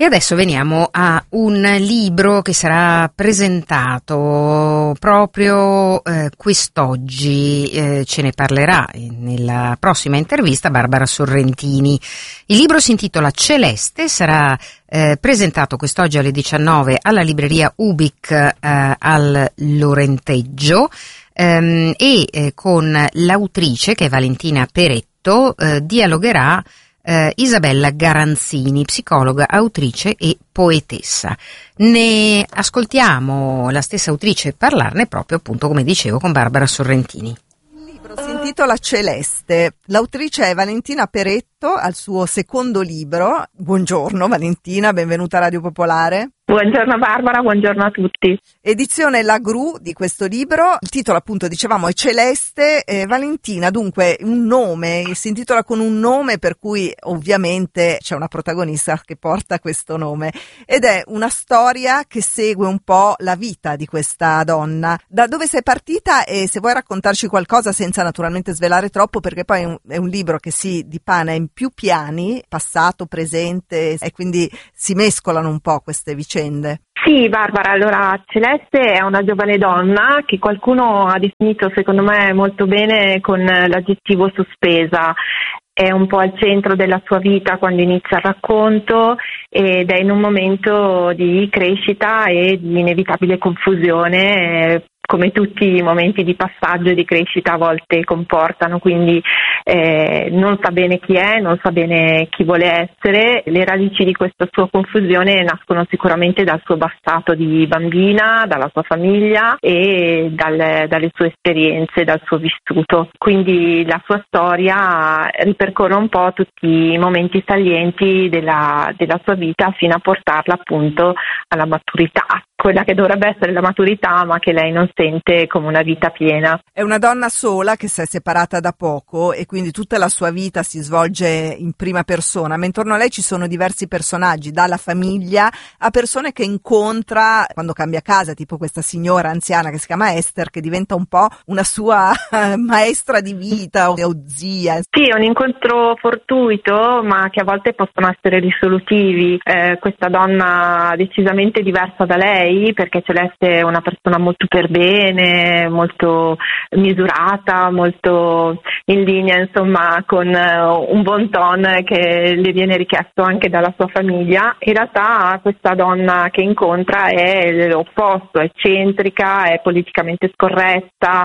E adesso veniamo a un libro che sarà presentato proprio quest'oggi, ce ne parlerà nella prossima intervista Barbara Sorrentini. Il libro si intitola Celeste, sarà presentato quest'oggi alle 19 alla libreria Ubic al Lorenteggio e con l'autrice, che è Valentina Peretto, dialogherà Isabella Garanzini, psicologa, autrice e poetessa. Ne ascoltiamo la stessa autrice parlarne proprio, appunto, come dicevo, con Barbara Sorrentini. Il libro si intitola Celeste, l'autrice è Valentina Peretto, al suo secondo libro. Buongiorno Valentina, benvenuta a Radio Popolare. Buongiorno Barbara, buongiorno a tutti. Edizione La Gru di questo libro, il titolo appunto dicevamo è Celeste. Valentina, dunque un nome, si intitola con un nome per cui ovviamente c'è una protagonista che porta questo nome ed è una storia che segue un po' la vita di questa donna. Da dove sei partita e se vuoi raccontarci qualcosa senza naturalmente svelare troppo, perché poi è un libro che si dipana in più piani, passato, presente, e quindi si mescolano un po' queste vicende. Sì Barbara, allora Celeste è una giovane donna che qualcuno ha definito secondo me molto bene con l'aggettivo sospesa. È un po' al centro della sua vita quando inizia il racconto ed è in un momento di crescita e di inevitabile confusione, come tutti i momenti di passaggio e di crescita a volte comportano, quindi non sa bene chi è, non sa bene chi vuole essere. Le radici di questa sua confusione nascono sicuramente dal suo passato di bambina, dalla sua famiglia e dalle sue esperienze, dal suo vissuto. Quindi la sua storia ripercorre un po' tutti i momenti salienti della sua vita fino a portarla appunto alla maturità, quella che dovrebbe essere la maturità ma che lei non sente come una vita piena. È una donna sola che si è separata da poco e quindi tutta la sua vita si svolge in prima persona, ma intorno a lei ci sono diversi personaggi, dalla famiglia a persone che incontra quando cambia casa, tipo questa signora anziana che si chiama Esther, che diventa un po' una sua maestra di vita o zia. Sì, è un incontro fortuito ma che a volte possono essere risolutivi. Questa donna decisamente diversa da lei, perché Celeste è una persona molto per bene, molto misurata, molto in linea insomma con un bon ton che le viene richiesto anche dalla sua famiglia. In realtà questa donna che incontra è l'opposto, è eccentrica, è politicamente scorretta,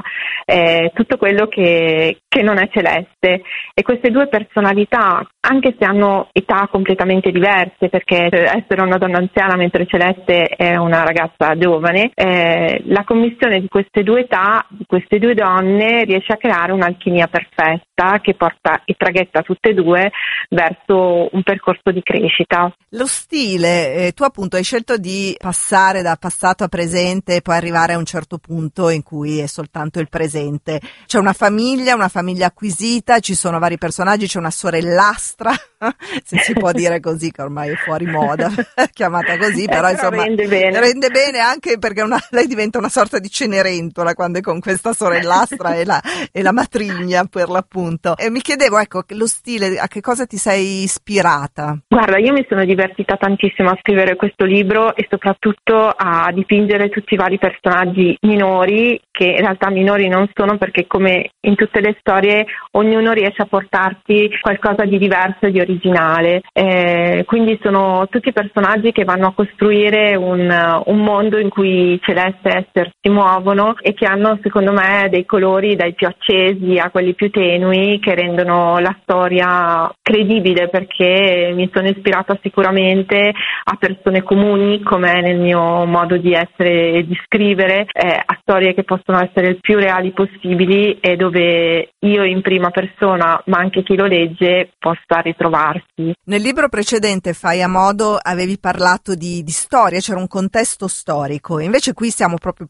è tutto quello che non è Celeste. E queste due personalità, anche se hanno età completamente diverse, perché essere una donna anziana mentre Celeste è una ragazza giovane, la commissione di queste due età, di queste due donne, riesce a creare un'alchimia perfetta che porta e traghetta tutte e due verso un percorso di crescita. Lo stile, tu appunto hai scelto di passare da passato a presente e poi arrivare a un certo punto in cui è soltanto il presente. C'è una famiglia acquisita, ci sono vari personaggi, c'è una sorellastra, se si può dire così, che ormai è fuori moda, chiamata così, però insomma rende bene anche perché lei diventa una sorta di Cenerentola quando è con questa sorellastra e la matrigna per l'appunto. E mi chiedevo, ecco, lo stile, a che cosa ti sei ispirata? Guarda, io mi sono divertita tantissimo a scrivere questo libro e soprattutto a dipingere tutti i vari personaggi minori, che in realtà minori non sono, perché come in tutte le storie ognuno riesce a portarti qualcosa di diverso e di originale. Quindi sono tutti personaggi che vanno a costruire un mondo in cui Celeste e Esther si muovono e che hanno secondo me dei colori dai più accesi a quelli più tenui che rendono la storia credibile, perché mi sono ispirata sicuramente a persone comuni come nel mio modo di essere e di scrivere, a storie che possono essere il più reali possibili e dove io in prima persona ma anche chi lo legge possa ritrovarsi. Nel libro precedente Fai a modo avevi parlato di storia, c'era un contesto storico, invece qui siamo proprio più nel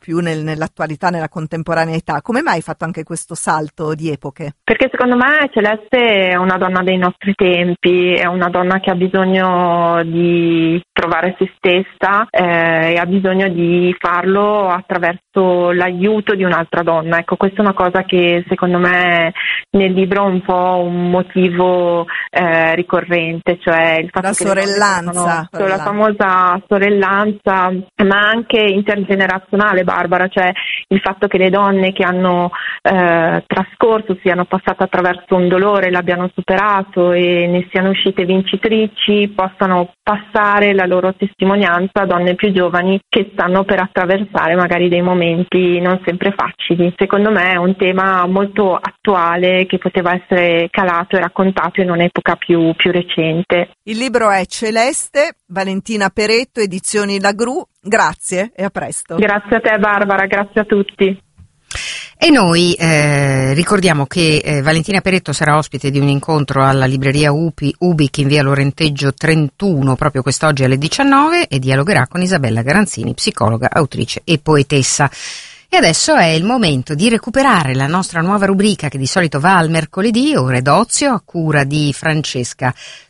nell'attualità, nella contemporaneità. Come mai hai fatto anche questo salto di epoche? Perché secondo me Celeste è una donna dei nostri tempi, è una donna che ha bisogno di trovare se stessa e ha bisogno di farlo attraverso l'aiuto di un'altra donna. Ecco, questa è una cosa che secondo me nel libro è un po' un motivo ricorrente, cioè il fatto la sorellanza, la famosa sorellanza, ma anche intergenerazionale, Barbara, cioè il fatto che le donne che hanno trascorso, siano passate attraverso un dolore, l'abbiano superato e ne siano uscite vincitrici, possano passare la loro testimonianza a donne più giovani che stanno per attraversare magari dei momenti non sempre facili. Secondo me è un tema molto attuale che poteva essere calato e raccontato in un'epoca più recente. Il libro è Celeste, Valentina Peretto, edizioni La Gru. Grazie e a presto. Grazie a te Barbara, grazie a tutti. E noi ricordiamo che Valentina Peretto sarà ospite di un incontro alla libreria Ubic in via Lorenteggio 31 proprio quest'oggi alle 19 e dialogherà con Isabella Garanzini, psicologa, autrice e poetessa. E adesso è il momento di recuperare la nostra nuova rubrica che di solito va al mercoledì, Ore d'Ozio, a cura di Francesca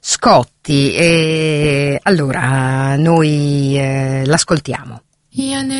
Scotti. E allora noi l'ascoltiamo.